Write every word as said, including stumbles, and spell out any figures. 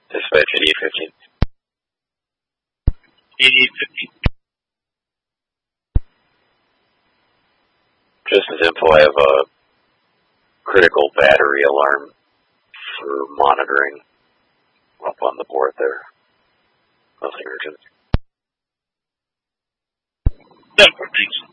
Dispatch eighty-eight fifteen. eighty-eight fifteen. Just as info, I have a critical battery alarm for monitoring up on the board there. Nothing urgent. Yeah, thanks.